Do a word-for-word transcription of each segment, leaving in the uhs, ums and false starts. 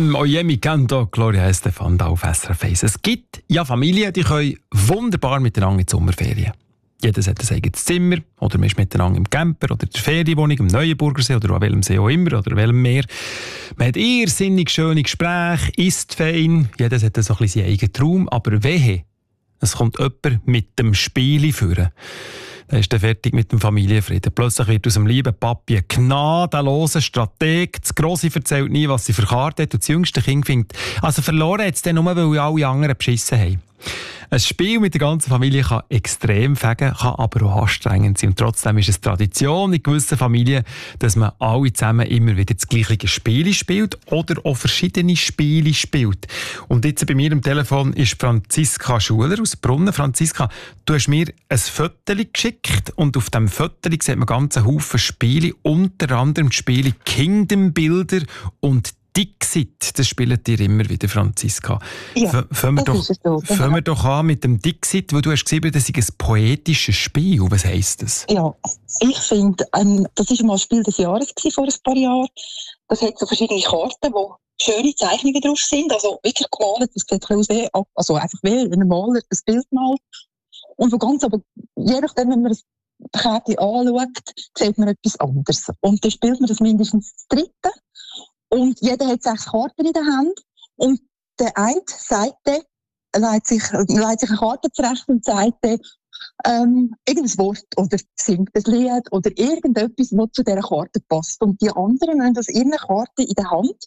Oye mi canto, Gloria Estefan da auf S R F eins. Es gibt ja Familien, die können wunderbar miteinander in die Sommerferien. Jeder hat ein eigenes Zimmer oder man ist miteinander im Camper oder in der Ferienwohnung, im Neuenburgersee oder an welchem See auch immer oder welchem Meer. Man hat irrsinnig schöne Gespräche, isst fein, jeder hat so ein bisschen seinen eigenen Traum, aber wehe, es kommt jemand mit dem Spieli führen. Dann ist er fertig mit dem Familienfrieden. Plötzlich wird aus dem lieben Papi ein gnadenloser Strateg. Das Grosse erzählt nie, was sie für Karten hat. Und das jüngste Kind findet, also verloren hat es dann nur, weil alle anderen beschissen haben. Ein Spiel mit der ganzen Familie kann extrem fegen, kann aber auch anstrengend sein. Und trotzdem ist es Tradition in gewissen Familien, dass man alle zusammen immer wieder das gleiche Spiel spielt oder auch verschiedene Spiele spielt. Und jetzt bei mir am Telefon ist Franziska Schuler aus Brunnen. Franziska, du hast mir ein Foto geschickt und auf diesem Foto sieht man ganz einen Haufen Spiele, unter anderem die Spiele Kingdom Builder und Dixit, das spielt ihr immer wieder, Franziska. Ja, Fangen wir, doch, so, fangen wir doch an mit dem Dixit, wo du hast geschrieben, das ist ein poetisches Spiel. Was heisst das? Ja, ich finde, ähm, das war mal ein Spiel des Jahres gewesen, vor ein paar Jahren. Das hat so verschiedene Karten, wo schöne Zeichnungen drauf sind, also wirklich gemalt, das sieht aus wie, also einfach wie ein Maler ein Bild malt. Und wo ganz, aber je nachdem, wenn man das Kärtchen anschaut, sieht man etwas anderes. Und dann spielt man das mindestens das dritte. Und jeder hat sechs Karten in der Hand. Und der eine sagt, leitet sich, leitet sich eine Karte zurecht und sagt, ähm, irgendein Wort oder singt ein Lied oder irgendetwas, was zu dieser Karte passt. Und die anderen haben aus ihren Karten in der Hand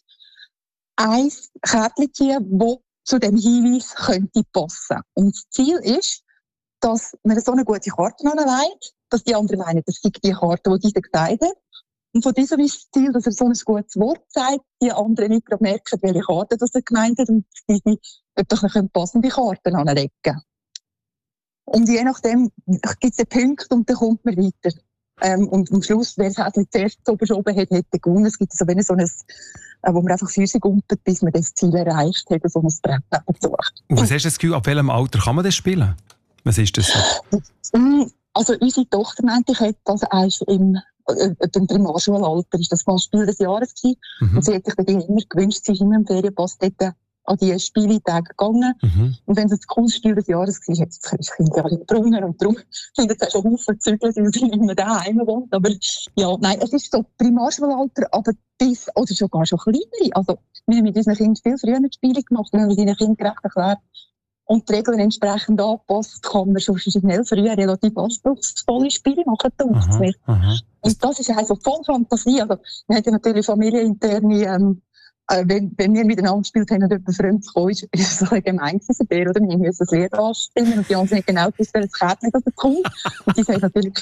ein Kärtchen ziehen, das zu dem Hinweis könnte passen. Und das Ziel ist, dass man so eine gute Karte anlegt, dass die anderen meinen, das ist die Karte, die diese gesagt hat. Und von diesem ist das Ziel, dass er so ein gutes Wort sagt, die anderen nicht gerade merken, welche Karte das er gemeint hat und die etwas passende Karten anlegen. Und je nachdem gibt es einen Punkt und dann kommt man weiter. Ähm, und am Schluss, wer es halt zuerst so verschoben hat, hat gewonnen. Es gibt so, wenn so ein, äh, wo man einfach Füße gumpert, bis man das Ziel erreicht hat, so ein Brett besucht. Und was hast du das Gefühl, ab welchem Alter kann man das spielen? Was ist das? Also unsere Tochter meinte, ich hätte das eigentlich im im Primarschulalter ist das mal Spiel des Jahres gewesen. Mhm. Und sie hat sich dann immer gewünscht, sie ist immer im Ferienpass dort an die Spieltage gegangen. Mhm. Und wenn es das coolste Spiel des Jahres war, hat das Kind ja alle gebrungen und darum sind jetzt auch schon Haufen Zügel, weil sie nicht mehr daheim wohnt. Aber ja, nein, es ist so Primarschulalter, aber bis, oder sogar schon kleinere. Also, wir haben mit unseren Kindern viel früher Spiele gemacht, wir haben mit ihren Kindern gerecht erklärt. Und die Regeln entsprechend angepasst, kann man schon schnell früher relativ anspruchsvolle Spiele machen, denkt mir. Und das ist also voll Fantasie. Also, wir haben ja natürlich familieninterne, ähm, äh, wenn, wenn wir miteinander gespielt haben und jemand fremd kam, ist es so ein gemein gewesen, der, oder? Wir müssen das Lied anstimmen und die anderen nicht genau gewusst, welches Kärtchen das kommt. Und die sagen natürlich,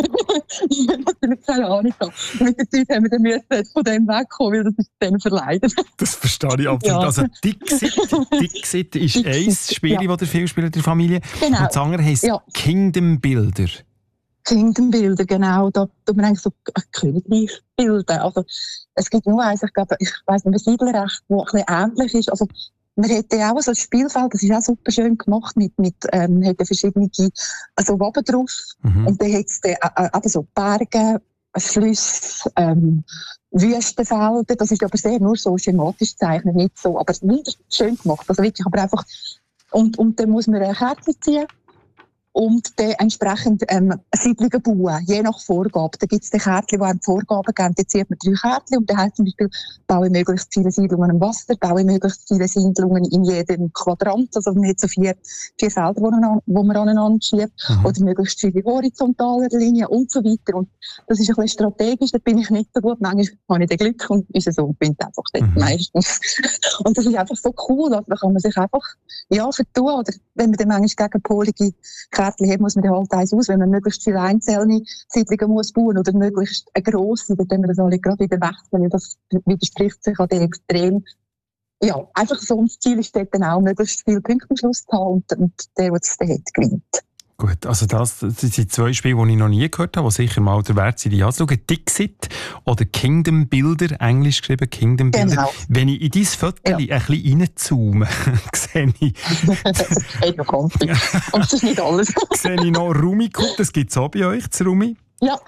die haben natürlich keine Ahnung gehabt. Und mit der Zeit haben wir dann müssen von dem wegkommen, weil das ist denen verleidet. Das verstehe ich absolut. Ja. Also Dixit, Dixit ist Dixit, ein Spiel, ja. Das ihr viel spielt in der Familie. Genau. Und das andere heisst ja. Kingdom Builder. Kingdom Builder, genau. Da tut man eigentlich so Königreich bilden. Also, es gibt nur eins, ich glaube, ich weiss nicht, ein Siedlerrecht, das ein bisschen ähnlich ist. Also, man hätte auch so ein Spielfeld, das ist auch super schön gemacht, mit, mit, ähm, man hätte verschiedene, also Waben drauf. Mhm. Und dann hätte es dann eben so Berge, Flüsse, ähm, Wüstenfelder. Das ist aber sehr nur so schematisch gezeichnet, nicht so, aber wunderschön gemacht. Also wirklich, aber einfach, und, und dann muss man ein Kärtchen ziehen. Und dann entsprechend ähm, Siedlungen bauen, je nach Vorgabe. Da gibt es die Kärtchen, die einem Vorgaben geben. Da zieht man drei Kärtchen und dann heißt zum Beispiel, baue möglichst viele Siedlungen am Wasser, baue möglichst viele Siedlungen in jedem Quadrant. Also man hat so vier, vier Felder, wo man, wo man aneinander schiebt. Mhm. Oder möglichst viele horizontale Linien und so weiter. Und das ist ein bisschen strategisch, da bin ich nicht so gut. Manchmal habe ich den Glück und unser Sohn gewinnt einfach dort mhm. meistens. Und das ist einfach so cool, also da kann man sich einfach, ja, vertun. Oder wenn man dann manchmal gegen polige Kärtchen hat, muss man dann halt eins aus, wenn man möglichst viele einzelne Siedlungen muss bauen oder möglichst eine grosse, dann können wir das alle gerade wieder wechseln. Das widerspricht sich an den Extrem. Ja, einfach so ein Ziel ist dort dann auch, möglichst viele Punkte am Schluss zu haben und, und der, der es dann hat, gewinnt. Gut, also das, das sind zwei Spiele, die ich noch nie gehört habe, die sicher mal der Wert sind, die anzuschauen. Dixit oder Kingdom Builder, englisch geschrieben, Kingdom Builder. Genau. Wenn ich in dein Foto ja. ein bisschen reinzoome, sehe ich... das geht noch ganz Und das ist nicht alles. sehe ich noch Rummikub, das gibt es auch bei euch, das Rummi. Ja.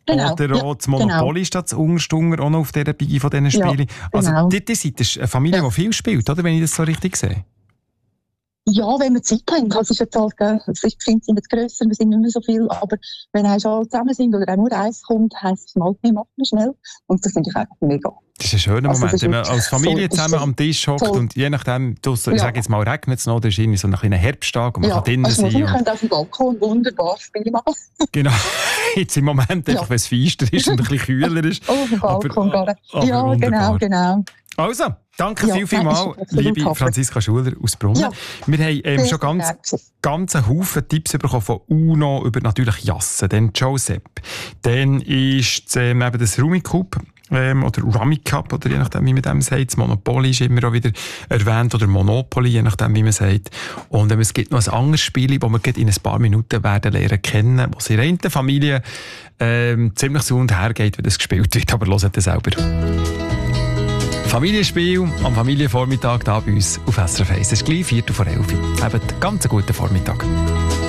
Genau, oder ja, auch das Monopoly genau. statt das Ungestunger, auch noch auf dieser Bigi von diesen Ja, Spielen. Also, genau. ihr, ihr seid eine Familie, Ja. die viel spielt, oder? Wenn ich das so richtig sehe. Ja, wenn wir Zeit haben. Also, es ist jetzt halt, gell, es ist- die Kinder sind jetzt grösser, wir sind nicht mehr so viel, aber wenn wir schon zusammen sind oder auch nur eins kommt, heisst es mal, wir machen schnell. Und das finde ich einfach mega. Das ist ein schöner Also, Moment, das ist wenn man wirklich als Familie so- zusammen ist so am Tisch hockt toll. und je nachdem, draussen, ich Ja. sage jetzt mal, regnet es noch, oder ist irgendwie so ein kleiner Herbsttag und man Ja, kann drinnen also sein. wir Und, können auf dem Balkon wunderbar Spiele machen. genau, jetzt im Moment, Ja. einfach, wenn es feister ist und ein bisschen kühler ist. Auf dem Balkon Aber- gehen. aber Ja, wunderbar. genau, genau. Also, danke Ja, viel, viel nein, mal, ist absolut liebe toll. Franziska Schuler aus Brunnen. Ja. Wir haben ähm, Sehr schon ganz, gerne. ganz einen Haufen Tipps bekommen von UNO über natürlich Jassen, dann Josep, dann ist ähm, eben das Rummikub, ähm, oder Rummy Cup, oder je nachdem, wie man dem sagt. Das Monopoly ist immer auch wieder erwähnt, oder Monopoly, je nachdem, wie man sagt. Und ähm, es gibt noch ein anderes Spiel, das wir gerade in ein paar Minuten werden lernen kennen, was in einer Familie ähm, ziemlich so und her geht, wenn das gespielt wird. Aber hört das selber. Familienspiel am Familienvormittag hier bei uns auf S R F eins. Es ist gleich Viertel vor elf. Habt einen ganz guten Vormittag.